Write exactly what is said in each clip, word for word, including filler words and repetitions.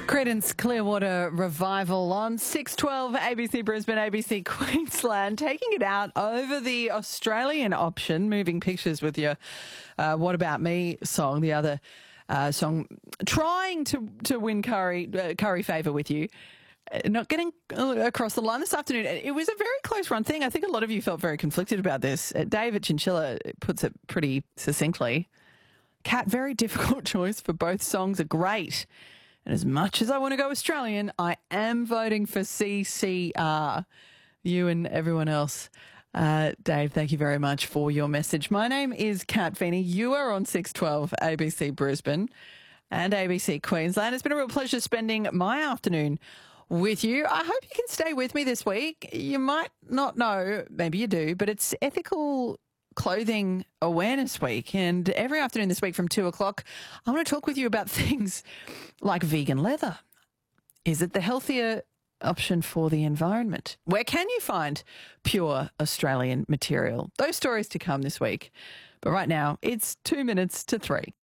Credence Clearwater Revival on six twelve A B C Brisbane, A B C Queensland, taking it out over the Australian option, moving pictures with your uh, What About Me song, the other uh, song, trying to, to win Curry, uh, Curry favour with you. Uh, Not getting uh, across the line this afternoon. It was a very close run thing. I think a lot of you felt very conflicted about this. Uh, David Chinchilla puts it pretty succinctly. Kat, very difficult choice for both songs are great. And as much as I want to go Australian, I am voting for C C R. You and everyone else. Uh, Dave, thank you very much for your message. My name is Kat Feeney. You are on six twelve A B C Brisbane and A B C Queensland. It's been a real pleasure spending my afternoon with you. I hope you can stay with me this week. You might not know, maybe you do, but it's Ethical Clothing Awareness Week, and every afternoon this week from two o'clock I want to talk with you about things like vegan leather. Is it the healthier option for the environment? Where can you find pure Australian material? Those stories to come this week. But right now it's two minutes to three.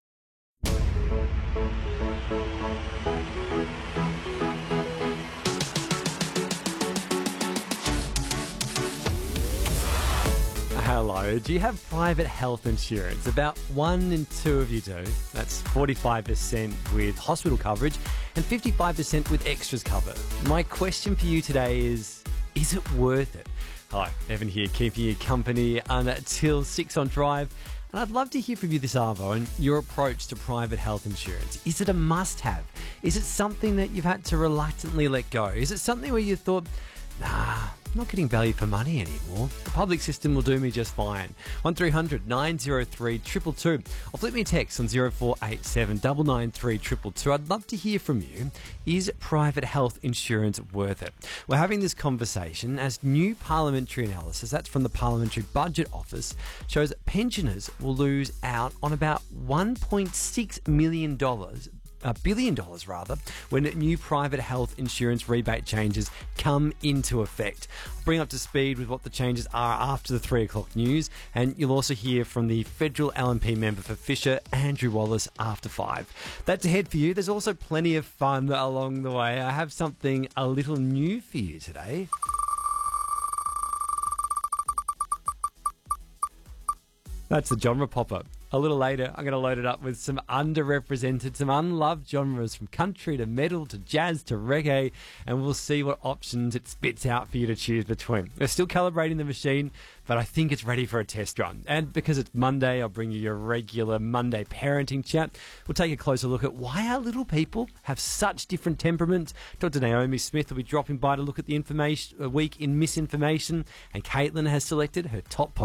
Hello, do you have private health insurance? About one in two of you do. That's forty-five percent with hospital coverage and fifty-five percent with extras cover. My question for you today is, is it worth it? Hi, Evan here, keeping you company until six on Drive. And I'd love to hear from you this arvo and your approach to private health insurance. Is it a must-have? Is it something that you've had to reluctantly let go? Is it something where you thought, nah, I'm not getting value for money anymore. The public system will do me just fine. one three hundred nine oh three two two two. Or flip me a text on zero four eight seven nine nine three two two two. I'd love to hear from you. Is private health insurance worth it? We're having this conversation as new parliamentary analysis, that's from the Parliamentary Budget Office, shows that pensioners will lose out on about one point six million dollars A billion dollars rather, when new private health insurance rebate changes come into effect. I'll bring up to speed with what the changes are after the three o'clock news, and you'll also hear from the federal L N P member for Fisher, Andrew Wallace, after five. That's ahead for you. There's also plenty of fun along the way. I have something a little new for you today. That's the genre pop-up. A little later, I'm going to load it up with some underrepresented, some unloved genres from country to metal to jazz to reggae, and we'll see what options it spits out for you to choose between. We're still calibrating the machine, but I think it's ready for a test run. And because it's Monday, I'll bring you your regular Monday parenting chat. We'll take a closer look at why our little people have such different temperaments. Doctor Naomi Smith will be dropping by to look at the information, a week in misinformation, and Caitlin has selected her top